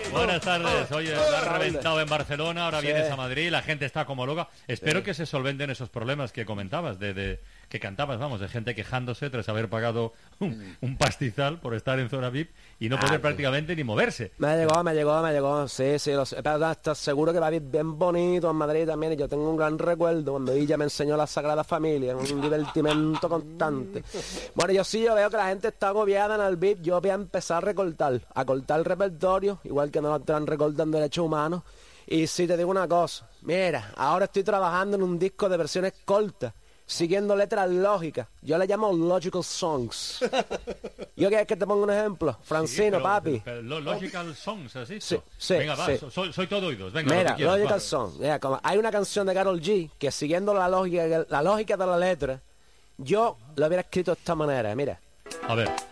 Buenas tardes. Oye, lo has reventado en Barcelona, ahora vienes a Madrid, la gente está como loca. Espero que se solventen esos problemas que comentabas, que cantabas, vamos, de gente quejándose tras haber pagado un pastizal por estar en zona VIP y no poder prácticamente ni moverse. Me llegó. Sí, lo sé. Pero estás seguro que va a ir bien bonito en Madrid también. Y yo tengo un gran recuerdo cuando ella me enseñó la Sagrada Familia, un divertimento constante. Bueno, yo veo que la gente está agobiada en el VIP. Yo voy a empezar a cortar el repertorio, igual que nos están recortando derechos humanos. Y sí, te digo una cosa. Mira, ahora estoy trabajando en un disco de versiones cortas, siguiendo letras lógicas. Yo le llamo Logical Songs. ¿Yo quieres que te ponga un ejemplo? Francino, sí, papi. Pero Logical Songs, ¿así? Sí. Venga, va, soy todo oídos. Venga, mira, quieras, Logical Songs. Mira, como hay una canción de Karol G que siguiendo la lógica de la letra, yo lo hubiera escrito de esta manera, mira. A ver.